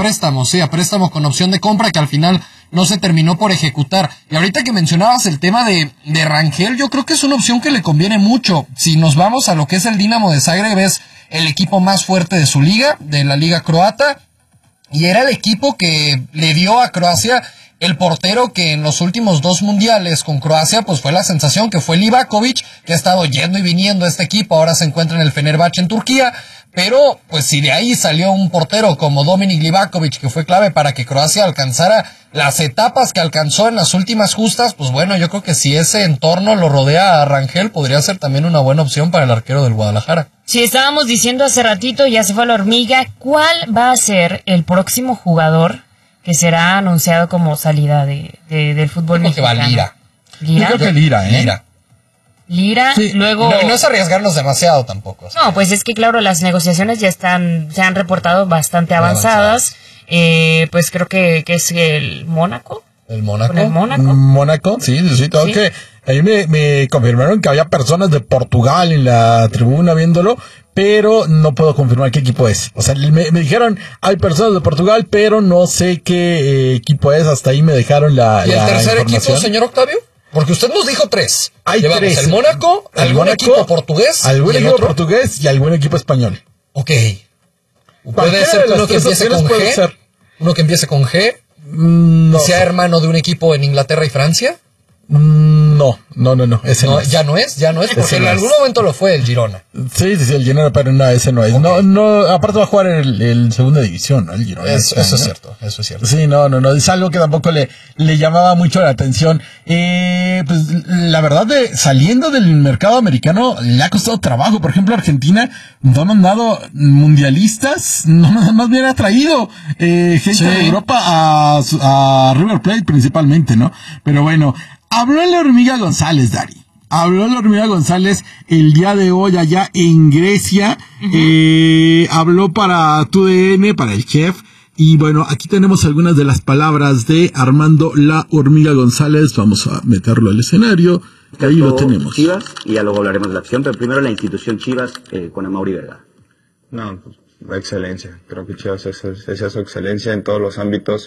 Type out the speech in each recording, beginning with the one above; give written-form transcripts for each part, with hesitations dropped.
préstamo, sí, a préstamo con opción de compra que al final no se terminó por ejecutar. Y ahorita que mencionabas el tema de Rangel, yo creo que es una opción que le conviene mucho. Si nos vamos a lo que es el Dinamo de Zagreb, es el equipo más fuerte de su liga, de la liga croata, y era el equipo que le dio a Croacia el portero que en los últimos 2 mundiales con Croacia pues fue la sensación, que fue Livakovic, que ha estado yendo y viniendo a este equipo, ahora se encuentra en el Fenerbahce en Turquía, pero pues si de ahí salió un portero como Dominik Livakovic, que fue clave para que Croacia alcanzara las etapas que alcanzó en las últimas justas, pues bueno, yo creo que si ese entorno lo rodea a Rangel, podría ser también una buena opción para el arquero del Guadalajara. Sí, estábamos diciendo hace ratito, ya se fue la hormiga, ¿cuál va a ser el próximo jugador que será anunciado como salida del fútbol mexicano? Creo que va Lira. ¿Lira? Yo creo que Lira, Lira, sí, luego... No es arriesgarnos demasiado tampoco. No, pues es que claro, las negociaciones ya se han reportado bastante avanzadas. Pues creo que es el Mónaco. ¿El Mónaco? ¿El Mónaco? Mónaco, sí, todo ¿sí? Que ahí me confirmaron que había personas de Portugal en la tribuna viéndolo, pero no puedo confirmar qué equipo es. O sea, me dijeron, hay personas de Portugal, pero no sé qué equipo es. Hasta ahí me dejaron la ¿Y el tercer información. equipo, señor Octavio? Porque usted nos dijo 3. Hay 3. El Mónaco, algún equipo portugués. Algún equipo portugués y algún equipo español. Ok. Puede ser uno que empiece con G. Uno que empiece con G. No. ¿Sea hermano de un equipo en Inglaterra y Francia? No. Ese no es. Ya no es, porque en algún momento lo fue el Girona. Sí, el Girona, pero no, ese no es. Okay. No, aparte va a jugar el segunda división, ¿no? El Girona. Eso es cierto. Sí, no, es algo que tampoco le llamaba mucho la atención. Pues la verdad, saliendo del mercado americano, le ha costado trabajo. Por ejemplo, Argentina no han mandado mundialistas, más bien ha traído gente de Europa a River Plate principalmente, ¿no? Pero bueno, habló la hormiga González, Dari. Habló la hormiga González el día de hoy allá en Grecia. Habló para TUDN, para el chef. Y bueno, aquí tenemos algunas de las palabras de Armando la hormiga González. Vamos a meterlo al escenario. Ahí lo tenemos. Chivas, y ya luego hablaremos de la acción, pero primero la institución Chivas con Amaury Vergara. No, pues, la excelencia. Creo que Chivas es su excelencia en todos los ámbitos.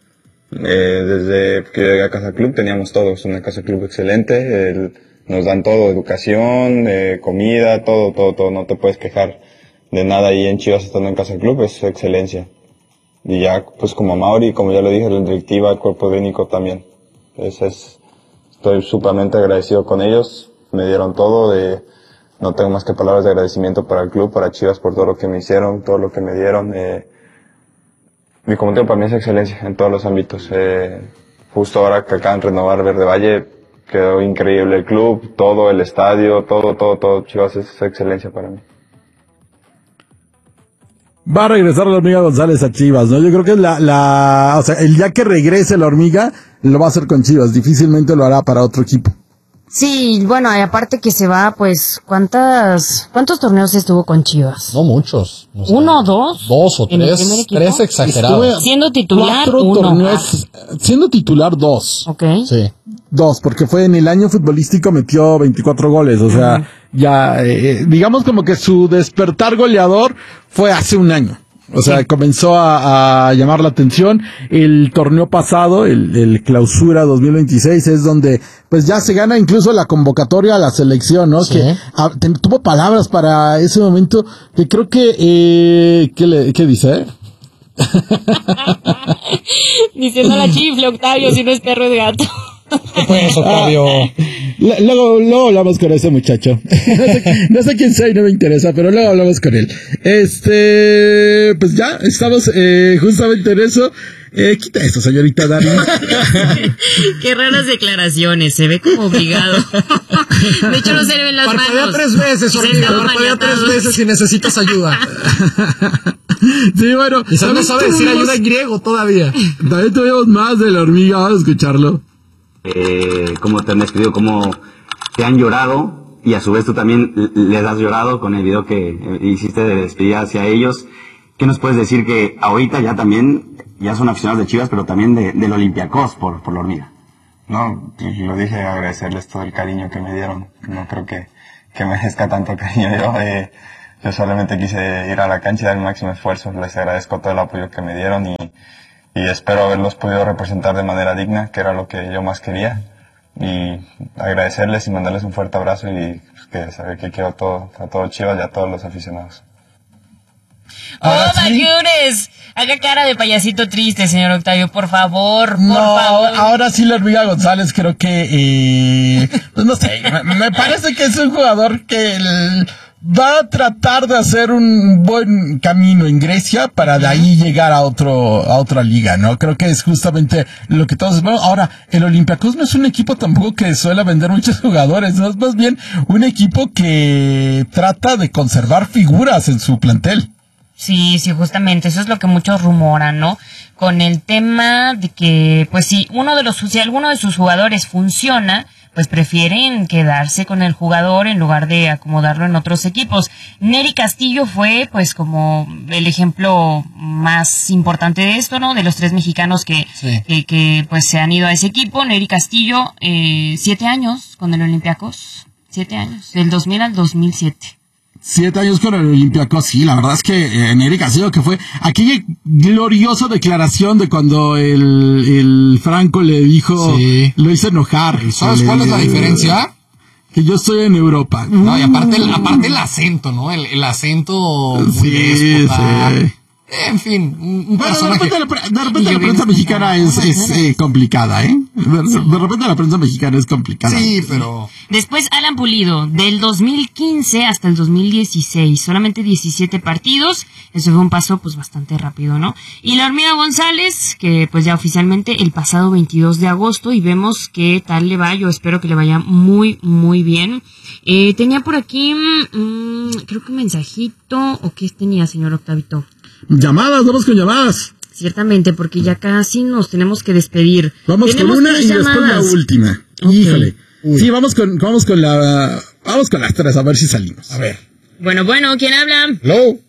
Desde que llegué a Casa Club teníamos todos una Casa Club excelente. Nos dan todo, educación, comida, todo. No te puedes quejar de nada ahí en Chivas estando en Casa Club, es excelencia. Y ya, pues como Amaury, como ya lo dije, la directiva, el cuerpo técnico también. Estoy súpermente agradecido con ellos. Me dieron todo. No tengo más que palabras de agradecimiento para el club, para Chivas, por todo lo que me hicieron, todo lo que me dieron. Mi comentario para mí es excelencia en todos los ámbitos. Justo ahora que acaban de renovar Verde Valle, quedó increíble el club, todo el estadio, todo. Chivas es excelencia para mí. Va a regresar la hormiga González a Chivas, ¿no? Yo creo que o sea, el día que regrese la hormiga, lo va a hacer con Chivas. Difícilmente lo hará para otro equipo. Sí, bueno, y aparte que se va, pues, ¿cuántos torneos estuvo con Chivas? No muchos. No sé, ¿1 o 2? 2 o 3. 3 exagerados. Siendo titular, 4 torneos, siendo titular 2. Ok. Sí, 2, porque fue en el año futbolístico metió 24 goles, o sea, ya, digamos como que su despertar goleador fue hace un año. O sea, comenzó a llamar la atención. El torneo pasado, el Clausura 2026, es donde pues ya se gana incluso la convocatoria a la selección, ¿no? Sí. Que tuvo palabras para ese momento que creo que ¿qué dice? Diciendo la chifle, Octavio, si no es perro es gato. Pues, Octavio. Luego hablamos con ese muchacho. No sé quién soy, no me interesa, pero luego hablamos con él. Pues ya, estamos justamente en eso. Quita eso, señorita Dari. Qué raras declaraciones, se ve como obligado. De hecho, no se le ven las Parpadea manos. 3 veces, hormiga. Parpadea 3 veces si necesitas ayuda. Sí, bueno. Quizás no sabe decir ayuda en griego todavía. También tuvimos más de la hormiga, vamos a escucharlo. Cómo te han escrito, cómo te han llorado, y a su vez tú también les has llorado con el video que hiciste de despedida hacia ellos. ¿Qué nos puedes decir que ahorita ya son aficionados de Chivas, pero también del Olympiacos por la hormiga? No, lo dije, agradecerles todo el cariño que me dieron. No creo que merezca tanto cariño yo. Yo solamente quise ir a la cancha y dar el máximo esfuerzo. Les agradezco todo el apoyo que me dieron y espero haberlos podido representar de manera digna, que era lo que yo más quería. Y agradecerles y mandarles un fuerte abrazo y que saber que quiero a todo Chivas y a todos los aficionados. ¡Oh, my goodness! Haga cara de payasito triste, señor Octavio, por favor, por No, favor. ahora sí la hormiga González creo que, pues no sé, me parece que es un jugador que va a tratar de hacer un buen camino en Grecia para de ahí llegar a otra liga, ¿no? Creo que es justamente lo que todos vemos. Ahora, el Olympiacos no es un equipo tampoco que suele vender muchos jugadores, ¿no? Es más bien un equipo que trata de conservar figuras en su plantel. Sí, justamente, eso es lo que muchos rumoran, ¿no? Con el tema de que, pues si alguno de sus jugadores funciona, pues prefieren quedarse con el jugador en lugar de acomodarlo en otros equipos. Nery Castillo fue, pues, como el ejemplo más importante de esto, ¿no? De los 3 mexicanos que pues se han ido a ese equipo. Nery Castillo, 7 años con el Olympiacos, 7 años, del 2000 al 2007. 7 años con el Olympiacos, sí, la verdad es que Nery Castillo, que fue aquella gloriosa declaración de cuando el Franco le dijo, lo hizo enojar. ¿Sabes cuál es la diferencia? Que yo estoy en Europa. No, y aparte el acento, ¿no? El acento muy déspota. Sí. En fin, un Bueno, personaje. de repente la prensa mexicana es complicada, ¿eh? De repente la prensa mexicana es complicada. Sí, pero... Después Alan Pulido, del 2015 hasta el 2016, solamente 17 partidos, eso fue un paso pues bastante rápido, ¿no? Y la Hormiga González, que pues ya oficialmente el pasado 22 de agosto, y vemos qué tal le va, yo espero que le vaya muy, muy bien. Tenía por aquí, creo que un mensajito, ¿o qué tenía, señor Octavito? Llamadas, vamos con llamadas. Ciertamente, porque ya casi nos tenemos que despedir. Vamos con una y después la última. Okay. Híjole. Uy. Sí, vamos con las 3, a ver si salimos. A ver. Bueno, ¿quién habla? Hello.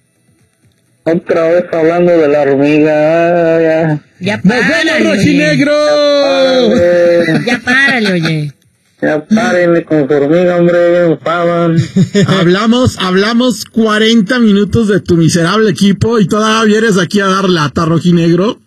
Otra vez hablando de la hormiga. Ya ¡Nos párale, vemos, rojinegro! Ya párale, oye. Ya párenle con su hormiga, hombre, enfadan. Hablamos 40 minutos de tu miserable equipo y todavía vienes aquí a dar lata, rojinegro.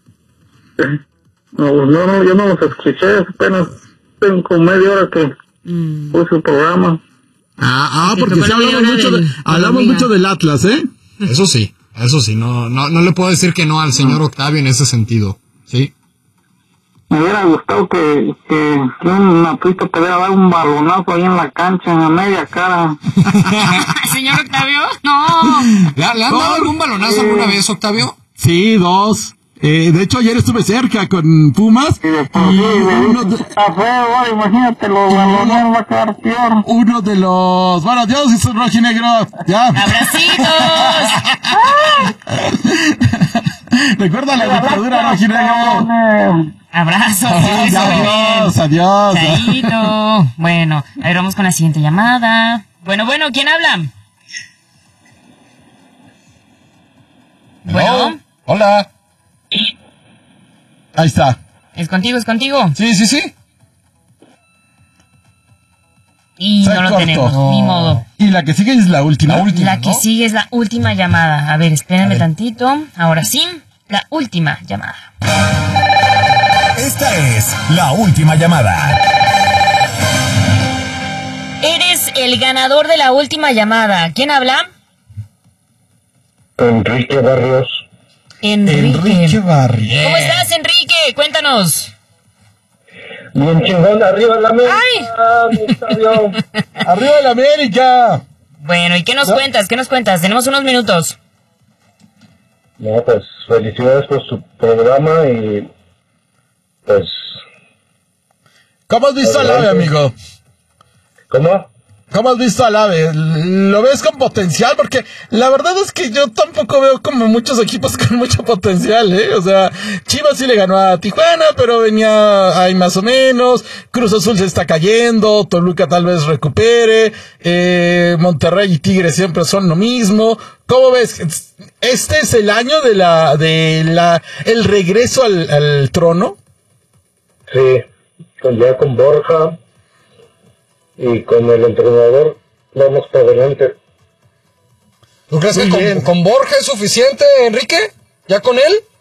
No, yo no los escuché, apenas tengo media hora que puse el programa. Porque sí hablamos mucho del Atlas, ¿eh? Eso sí, no le puedo decir que no al señor Octavio en ese sentido, ¿sí? Me hubiera gustado que un Natrito pudiera dar un balonazo ahí en la cancha, en la media cara. Señor Octavio, no. ¿Le han dado algún balonazo alguna vez, Octavio? Sí, 2. De hecho, ayer estuve cerca con Pumas. Está feo, imagínate, los balones va a quedar peor. Uno de los... Bueno, adiós, es un rojinegro. Ya. ¡Abracitos! Recuerda la dictadura, rojinegro. Abrazos. Adiós. Chaito. Bueno, a ver, vamos con la siguiente llamada. Bueno, ¿quién habla? Bueno. Hola. Ahí está. ¿Es contigo? Sí. Y no lo tenemos, ni modo. Y la que sigue es la última. La que sigue es la última llamada. A ver, espérenme tantito. Ahora sí, la última llamada. Esta es la última llamada. Eres el ganador de la última llamada. ¿Quién habla? Enrique Barrios. Enrique Barrios. ¿Cómo estás, Enrique? Cuéntanos. Bien chingón, arriba la América. ¡Arriba la América! Bueno, ¿y qué nos cuentas? Tenemos unos minutos. No, pues felicidades por su programa y pues... ¿Cómo has visto al AVE, amigo? ¿Cómo? ¿Cómo has visto al AVE? ¿Lo ves con potencial? Porque la verdad es que yo tampoco veo como muchos equipos con mucho potencial, ¿eh? O sea, Chivas sí le ganó a Tijuana, pero venía ahí más o menos. Cruz Azul se está cayendo, Toluca tal vez recupere, Monterrey y Tigres siempre son lo mismo. ¿Cómo ves? ¿Este es el año el regreso al trono? Sí, ya con Borja y con el entrenador vamos para adelante. ¿Tú crees Muy que bien. con Borja es suficiente, Enrique? ¿Ya con él?